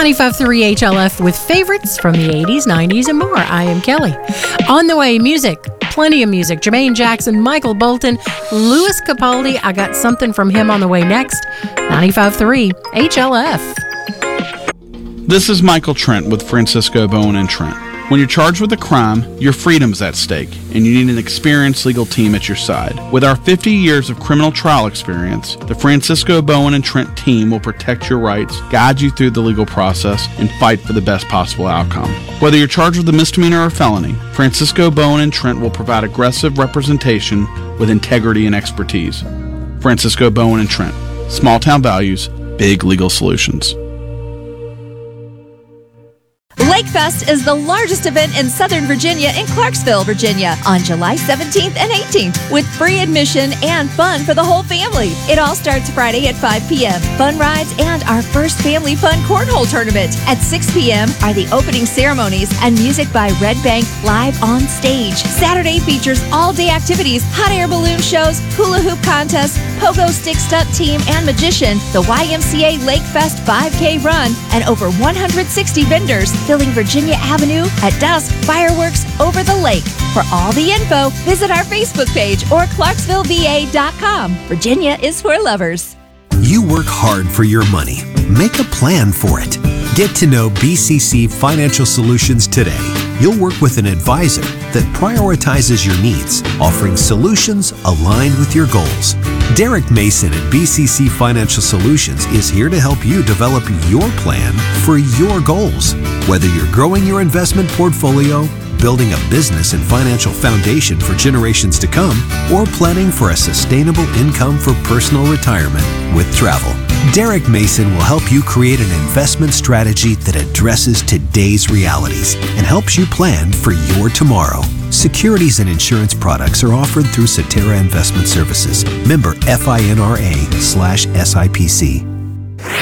95.3 HLF with favorites from the 80s, 90s, and more. I am Kelly. On the way, music. Plenty of music. Jermaine Jackson, Michael Bolton, Louis Capaldi. I got something from him on the way next. 95.3 HLF. This is Michael Trent with Francisco Bowen and Trent. When you're charged with a crime, your freedom's at stake, and you need an experienced legal team at your side. With our 50 years of criminal trial experience, the Francisco Bowen and Trent team will protect your rights, guide you through the legal process, and fight for the best possible outcome. Whether you're charged with a misdemeanor or felony, Francisco Bowen and Trent will provide aggressive representation with integrity and expertise. Francisco Bowen and Trent. Small town values, big legal solutions. Lakefest is the largest event in Southern Virginia in Clarksville, Virginia, on July 17th and 18th, with free admission and fun for the whole family. It all starts Friday at 5 p.m. Fun rides and our first family fun cornhole tournament. At 6 p.m. are the opening ceremonies and music by Red Bank live on stage. Saturday features all-day activities, hot air balloon shows, hula hoop contests, pogo stick stunt team, and magician, the YMCA Lakefest 5K run, and over 160 vendors filling Virginia Avenue at dusk, fireworks over the lake. For all the info, visit our Facebook page or ClarksvilleVA.com. Virginia is for lovers. You work hard for your money. Make a plan for it. Get to know BCC Financial Solutions today. You'll work with an advisor that prioritizes your needs, offering solutions aligned with your goals. Derek Mason at BCC Financial Solutions is here to help you develop your plan for your goals. Whether you're growing your investment portfolio, building a business and financial foundation for generations to come, or planning for a sustainable income for personal retirement with travel, Derek Mason will help you create an investment strategy that addresses today's realities and helps you plan for your tomorrow. Securities and insurance products are offered through Cetera Investment Services. Member FINRA/SIPC.